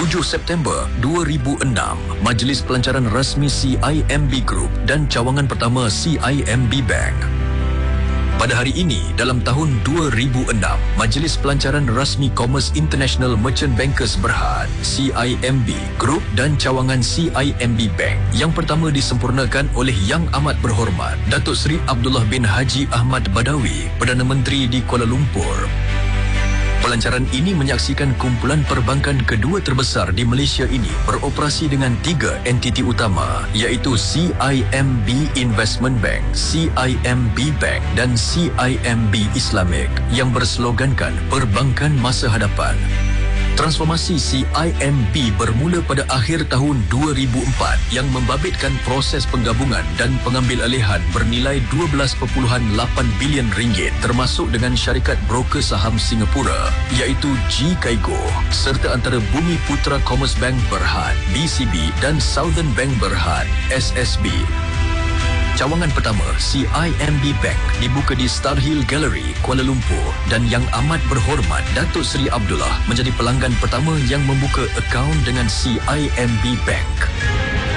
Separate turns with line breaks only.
7 September 2006, Majlis Pelancaran Rasmi CIMB Group dan cawangan pertama CIMB Bank. Pada hari ini, dalam tahun 2006, Majlis Pelancaran Rasmi Commerce International Merchant Bankers Berhad, CIMB Group dan cawangan CIMB Bank yang pertama disempurnakan oleh Yang Amat Berhormat Datuk Seri Abdullah bin Haji Ahmad Badawi, Perdana Menteri di Kuala Lumpur. Pelancaran ini menyaksikan kumpulan perbankan kedua terbesar di Malaysia ini beroperasi dengan 3 entiti utama iaitu CIMB Investment Bank, CIMB Bank dan CIMB Islamic yang berslogankan Perbankan Masa Hadapan. Transformasi CIMB bermula pada akhir tahun 2004 yang membabitkan proses penggabungan dan pengambilalihan bernilai 12.8 bilion ringgit termasuk dengan syarikat broker saham Singapura iaitu G Kaigo serta antara Bumi Putra Commerce Bank Berhad, BCB dan Southern Bank Berhad, SSB. Cawangan pertama, CIMB Bank, dibuka di Star Hill Gallery, Kuala Lumpur dan Yang Amat Berhormat Datuk Seri Abdullah menjadi pelanggan pertama yang membuka akaun dengan CIMB Bank.